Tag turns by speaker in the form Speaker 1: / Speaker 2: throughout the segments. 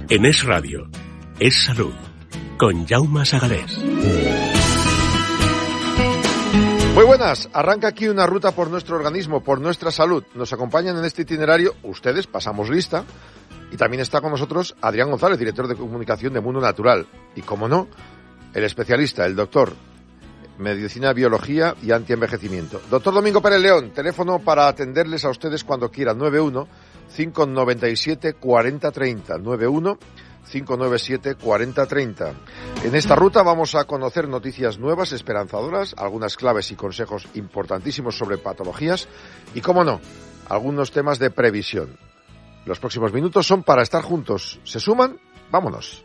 Speaker 1: En Es Radio, Es Salud, con Jaume Sagalés.
Speaker 2: Muy buenas, arranca aquí una ruta por nuestro organismo, por nuestra salud. Nos acompañan en este itinerario ustedes, pasamos lista, y también está con nosotros Adrián González, director de comunicación de Mundo Natural. Y como no, el especialista, el doctor, Medicina, Biología y Antienvejecimiento. Doctor Domingo Pérez León, teléfono para atenderles a ustedes cuando quieran, 91-597-4030, 91-597-4030. En esta ruta vamos a conocer noticias nuevas, esperanzadoras, algunas claves y consejos importantísimos sobre patologías y, cómo no, algunos temas de previsión. Los próximos minutos son para estar juntos. ¿Se suman? ¡Vámonos!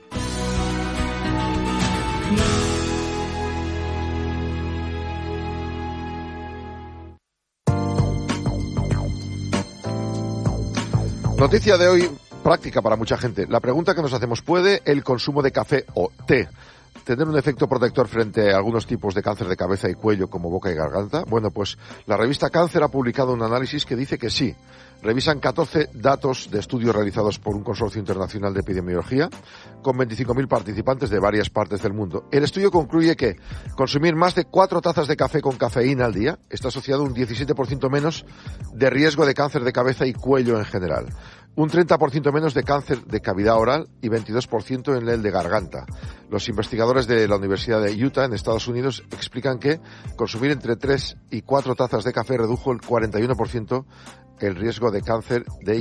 Speaker 2: Noticia de hoy, práctica para mucha gente. La pregunta que nos hacemos, ¿puede el consumo de café o té tener un efecto protector frente a algunos tipos de cáncer de cabeza y cuello como boca y garganta? Bueno, pues la revista Cáncer ha publicado un análisis que dice que sí. Revisan 14 datos de estudios realizados por un consorcio internacional de epidemiología con 25.000 participantes de varias partes del mundo. El estudio concluye que consumir más de 4 tazas de café con cafeína al día está asociado a un 17% menos de riesgo de cáncer de cabeza y cuello en general, un 30% menos de cáncer de cavidad oral y 22% en el de garganta. Los investigadores de la Universidad de Utah, en Estados Unidos, explican que consumir entre 3 y 4 tazas de café redujo el 41% el riesgo de cáncer de